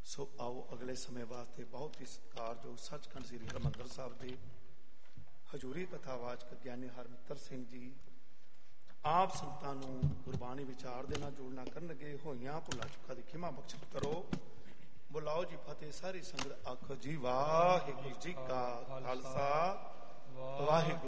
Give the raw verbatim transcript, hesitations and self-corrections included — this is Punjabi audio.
ਸੋ ਆਓ ਅਗਲੇ ਸਮੇਂ ਵਾਸਤੇ ਬਹੁਤ ਹੀ ਸਤਿਕਾਰਯੋਗ ਸੱਚਖੰਡ ਸ੍ਰੀ ਹਰਿਮੰਦਰ ਸਾਹਿਬ ਦੇ ਹਜ਼ੂਰੀ ਕਥਾਵਾਚਕ ਗਿਆਨੀ ਹਰਮਿੱਤਰ ਸਿੰਘ ਜੀ ਆਪ ਸੰਗਤਾਂ ਨੂੰ ਗੁਰਬਾਣੀ ਵਿਚਾਰ ਦੇ ਨਾਲ ਜੋੜਨਾ ਕਰਨਗੇ। ਹੋਈਆਂ ਭੁੱਲਾਂ ਚੁੱਕਾਂ ਦੀ ਖਿਮਾ ਬਖਸ਼ਿਸ਼ ਕਰੋ। ਬੁਲਾਓ ਜੀ ਫਤਿਹ। ਸਾਰੀ ਸੰਗਤ ਆਖੋ ਜੀ ਵਾਹਿਗੁਰੂ ਜੀ ਕਾ ਖਾਲਸਾ ਵਾਹਿਗੁਰੂ